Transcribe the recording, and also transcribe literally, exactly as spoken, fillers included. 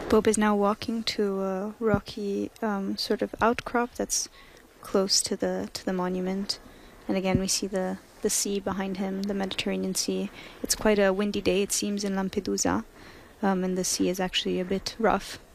Bob is now walking to a rocky um, sort of outcrop that's close to the to the monument. And again, we see the, the sea behind him, the Mediterranean Sea. It's quite a windy day, it seems, in Lampedusa. Um, and the sea is actually a bit rough.